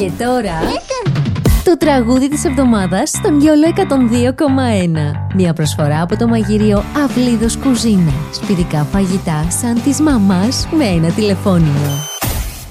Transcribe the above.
Και τώρα το τραγούδι της εβδομάδας στον YOLO 102,1. Μια προσφορά από το μαγειρίο Αυλίδος Κουζίνα. Σπιτικά φαγητά σαν της μαμάς με ένα τηλεφώνημα.